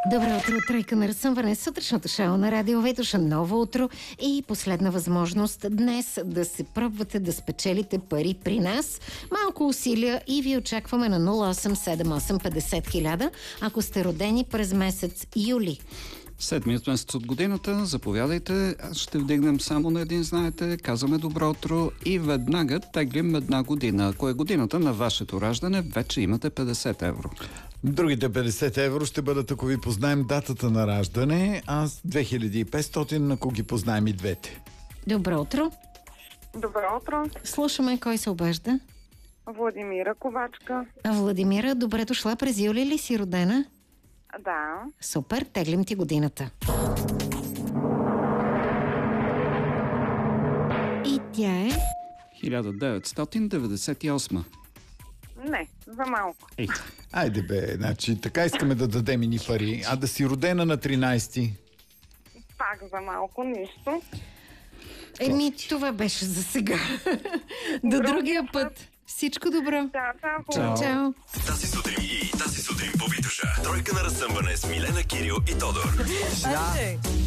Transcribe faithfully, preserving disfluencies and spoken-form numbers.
Добро утро, тройка на разсъмване, сутрешното шоу на Радио Витуша. Ново утро и последна възможност днес да се пробвате да спечелите пари при нас. Малко усилия и ви очакваме на нула осем седем осем петдесет хиляда, ако сте родени през месец юли. Седмият месец от годината, заповядайте, ще вдигнем само на един, знаете, казваме добро утро и веднага теглим една година. Ако е годината на вашето раждане, вече имате петдесет евро. Другите петдесет евро ще бъдат, ако ви познаем датата на раждане, а две хиляди и петстотин, ако ги познаем и двете. Добро утро. Добро утро. Слушаме кой се обажда. Владимира Ковачка. А Владимира, добре дошла. През юли ли си родена? Да. Супер, теглим ти годината. И тя е... хиляда деветстотин деветдесет и осма. Не, за малко. Ей. Айде бе, значи така искаме да дадем и ни пари, а да си родена на тринайсети. Пак за малко, нищо. Еми, това беше за сега. До другия път. Всичко добро. Да, да, Чао. Чао. Тази сутрин и тази сутрин по Витуша. Тройка на разсъмване с Милена, Кирил и Тодор.